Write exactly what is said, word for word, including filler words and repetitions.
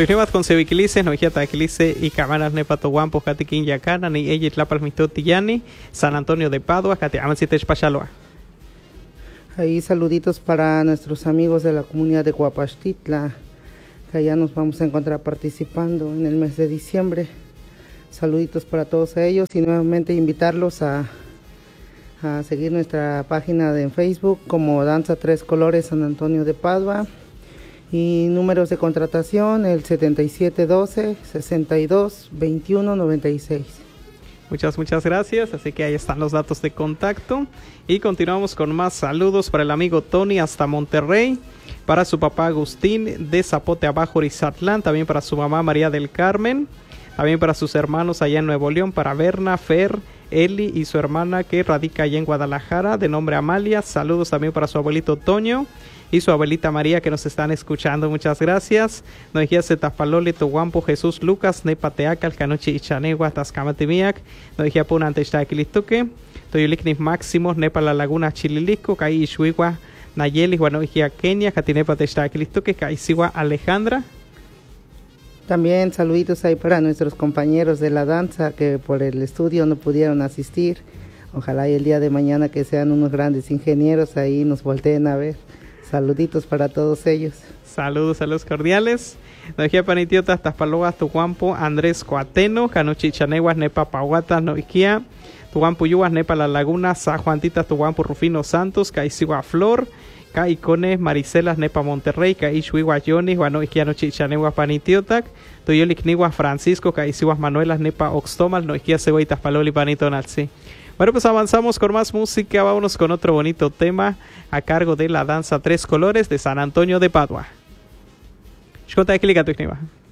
Tuixnevat con Seviquilice, no hijata Aquilice y Camaras Nepato Guampo, Catiquín Yacana, ni ella Tlapal Mitotillani, San Antonio de Padua, Cati Amancitech Pachaloa. Ahí saluditos para nuestros amigos de la comunidad de Guapachtitla, que allá nos vamos a encontrar participando en el mes de diciembre. Saluditos para todos ellos y nuevamente invitarlos a, a seguir nuestra página de Facebook como Danza Tres Colores San Antonio de Padua y números de contratación el setenta y siete doce, sesenta y dos, veintiuno noventa y seis. Muchas, muchas gracias. Así que ahí están los datos de contacto. Y continuamos con más saludos para el amigo Tony hasta Monterrey. Para su papá Agustín de Zapote Abajo, Rizatlán. También para su mamá María del Carmen. También para sus hermanos allá en Nuevo León. Para Berna, Fer, Eli y su hermana que radica allá en Guadalajara. De nombre Amalia. Saludos también para su abuelito Toño y su abuelita María que nos están escuchando. Muchas gracias. Nos dijía Zetapaloli, Toguampo, Jesús Lucas, Nepateacal, Canochi Ichanegua, Tascamatimiac. Nos dijía Punante Xtaquilistuque, Toyolicnis Máximos, Nepa La Laguna, Chililisco, Caí Ixhuigua, Nayeli, bueno, dijía Kenia, Catinepa Textaquilistuque, Caicigua Alejandra. También saluditos ahí para nuestros compañeros de la danza que por el estudio no pudieron asistir. Ojalá y el día de mañana que sean unos grandes ingenieros ahí nos volteen a ver. Saluditos para todos ellos. Saludos, saludos cordiales. Noijía Panitiota, Taspaloas, Tuguampo, Andrés Coateno, Canochichaneguas, Nepa Pahuata, Noijía, Tuguampo Yuas, Nepa La Laguna, Sa Juantitas, Tuguampo Rufino Santos, Caicigua Flor, Caicones, Maricelas, Nepa Monterrey, Caixhuigua Yonis, Guanoijía Nochichaneguas Panitiotac, Toyolicniguas Francisco, Caiciguas Manuelas, Nepa Oxtomal, Noijía Ceboitas Paloli Panitonalsi. Bueno, pues avanzamos con más música, vámonos con otro bonito tema a cargo de la danza Tres Colores de San Antonio de Padua. Shkota Ekliga Tuixniva.